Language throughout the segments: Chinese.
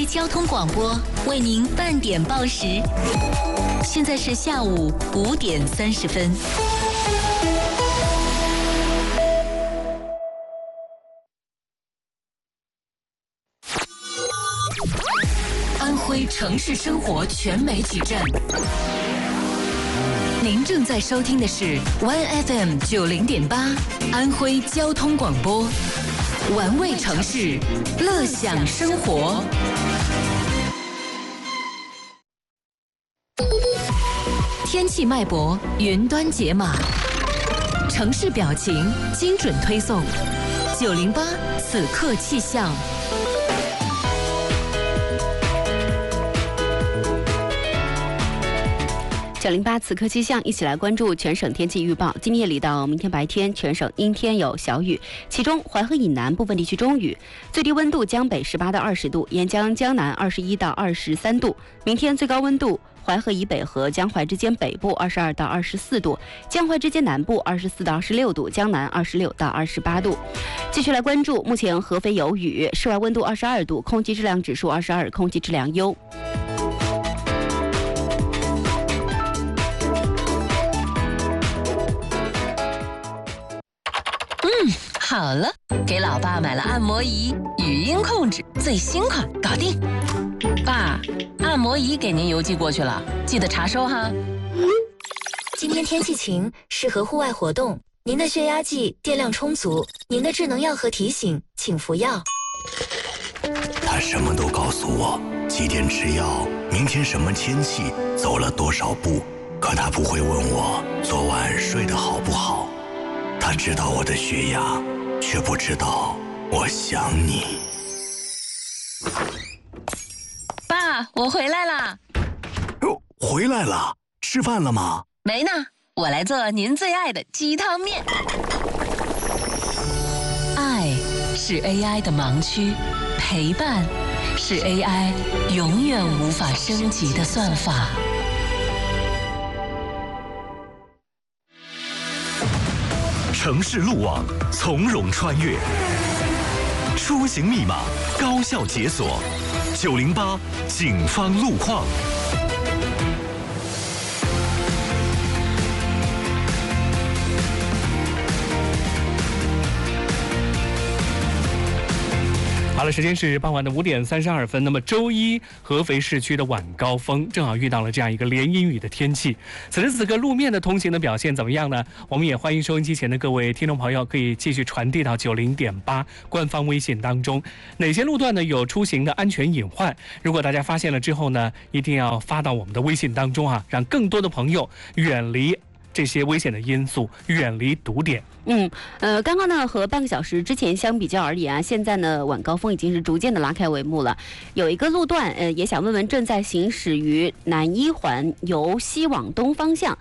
交通广播为您半点报时，现在是下午5点30分。安徽城市生活全媒体站，您正在收听的是 OneFM 90.8安徽交通广播，玩味城市，乐享生活。天气脉搏，云端解码，城市表情，精准推送。908此刻气象。 908此刻气象，一起来关注全省天气预报。今天夜里到明天白天，全省阴天有小雨，其中淮河以南部分地区中雨，最低温度江北18到20度，沿江江南21到23度。明天最高温度，淮河以北和江淮之间北部22到24度，江淮之间南部24到26度，江南26到28度。继续来关注，目前合肥有雨，室外温度22度，空气质量指数22，空气质量优。 好了，给老爸买了按摩仪，语音控制，最新款，搞定。爸，按摩仪给您邮寄过去了，记得查收哈。 今天天气晴，适合户外活动。您的血压计电量充足，您的智能药盒提醒，请服药。 他什么都告诉我，几点吃药，明天什么天气，走了多少步，可他不会问我昨晚睡得好不好。他知道我的血压，却不知道我想你。 爸，我回来啦。 回来了，吃饭了吗？ 没呢，我来做您最爱的鸡汤面。爱是 AI 的盲区，陪伴是 AI 永远无法升级的算法。 城市路网从容穿越，出行密码高效解锁。908警方路况。 好了，时间是傍晚的5点32分。那么周一合肥市区的晚高峰正好遇到了这样一个连阴雨的天气。此时此刻路面的通行的表现怎么样呢？我们也欢迎收音机前的各位听众朋友可以继续传递到90.8官方微信当中。哪些路段呢有出行的安全隐患？如果大家发现了之后呢，一定要发到我们的微信当中啊，让更多的朋友远离这些危险的因素，远离堵点。 刚刚呢和半个小时之前相比较而言啊，现在呢晚高峰已经是逐渐的拉开帷幕了。有一个路段，也想问问正在行驶于南一环由西往东方向，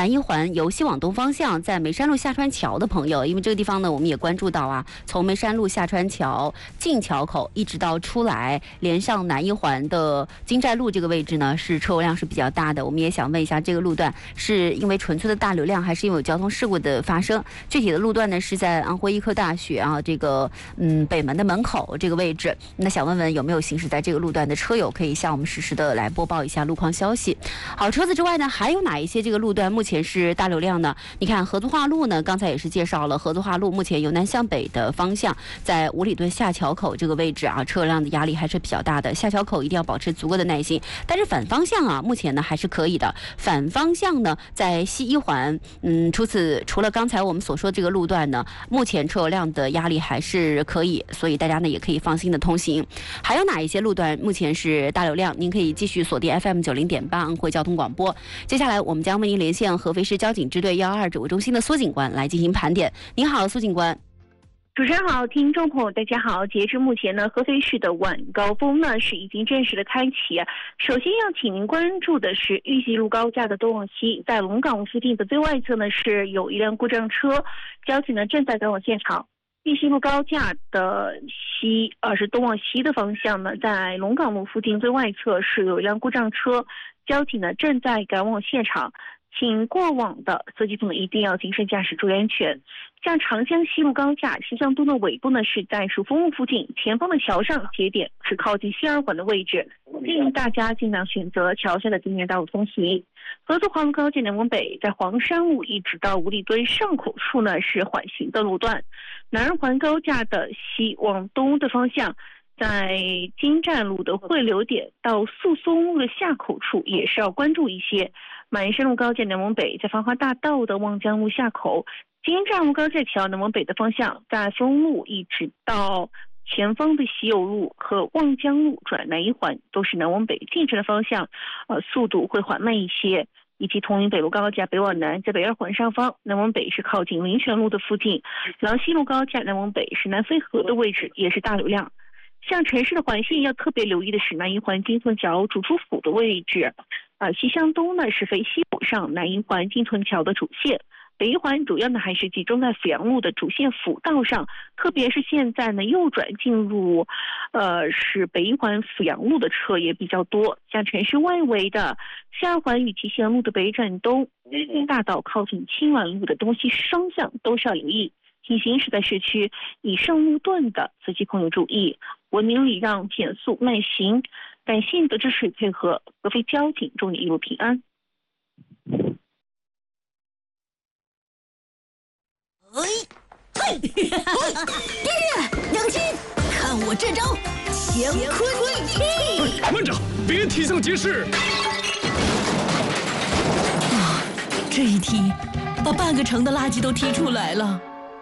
在梅山路下川桥的朋友，因为这个地方呢我们也关注到啊，从梅山路下川桥进桥口一直到出来连上南一环的金寨路这个位置呢，是车流量是比较大的。我们也想问一下，这个路段是因为纯粹的大流量，还是因为有交通事故的发生？具体的路段呢是在安徽医科大学啊这个北门的门口这个位置。那想问问有没有行驶在这个路段的车友，可以向我们实时的来播报一下路况消息。好，除此之外呢，还有哪一些这个路段目前是大流量呢？你看合作化路呢，刚才也是介绍了，合作化路目前由南向北的方向，在五里墩下桥口这个位置啊，车流量的压力还是比较大的。下桥口一定要保持足够的耐心。但是反方向啊，目前呢还是可以的。反方向呢，在西一环，除了刚才我们所说的这个路段呢，目前车流量的压力还是可以，所以大家呢也可以放心的通行。还有哪一些路段目前是大流量？您可以继续锁定 FM 90.8安徽交通广播。接下来我们将为您连线合肥市交警支队122指挥中心的苏警官来进行盘点。您好，苏警官。 主持人好，听众朋友大家好。截至目前呢，合肥市的晚高峰呢是已经正式的开启。首先要请您关注的是玉溪路高架的东往西，在龙岗路附近的最外侧呢是有一辆故障车，交警呢正在赶往现场。玉溪路高架的是东往西的方向呢，在龙岗路附近最外侧是有一辆故障车，交警呢正在赶往现场。 请过往的司机朋友一定要谨慎驾驶，注意安全。像长江西路高架西向东的尾部呢是在蜀峰路附近，前方的桥上节点是靠近西二环的位置，建议大家尽量选择桥下的地面道路通行。合作黄路高架南往北，在黄山路一直到五里墩上口处呢是缓行的路段。南二环高架的西往东的方向，在金站路的汇流点到宿松路的下口处也是要关注一些。马鞍山路高架南往北，在繁华大道的望江路下口，金站路高架桥南往北的方向，在丰路一直到前方的西右路和望江路转南一环都是南往北进城的方向，速度会缓慢一些。以及铜陵北路高架北往南，在北二环上方，南往北是靠近林泉路的附近；廊西路高架南往北是南飞河的位置，也是大流量。像城市的环线要特别留意的是南一环金村桥主出府的位置，西向东呢是飞西补上南一环金村桥的主线。北一环主要呢还是集中在阜阳路的主线辅道上，特别是现在呢右转进入是北一环阜阳路的车也比较多。像城市外围的西二环与其贤路的北转东、日新大道靠近青鸾路的东西双向都是要留意。请行驶在市区以上路段的司机朋友注意，文明礼让，减速慢行。感谢你的支持与配合，合肥交警祝你一路平安。 爹爹，娘亲，看我这招乾坤一踢！ 慢着，别踢向街市！ 这一踢，把半个城的垃圾都踢出来了。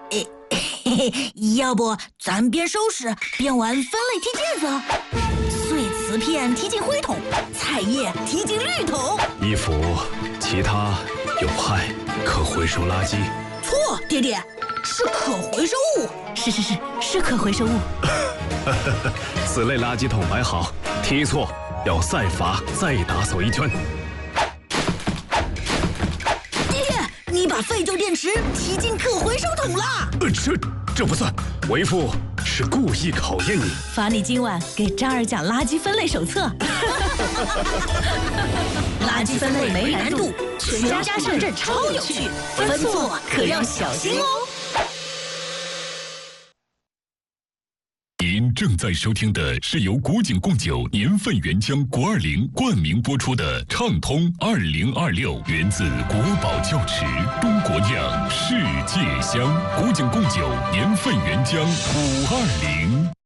要不咱边收拾边玩分类踢毽子？碎瓷片踢进灰桶，菜叶踢进绿桶。 衣服、其他有害可回收垃圾。 错，爹爹，是可回收物。是可回收物。 此类垃圾桶摆好，踢错要赛罚再打扫一圈。 爹爹，你把废旧电池踢进可回收桶了。 这不算，为父是故意考验你。 罚你今晚给张儿讲垃圾分类手册。垃圾分类没难度，全家上阵超有趣，分错可要小心哦。 您正在收听的是由古井贡酒年份原浆520冠名播出的畅通2026，源自国宝窖池，中国酿，世界香。古井贡酒年份原浆520。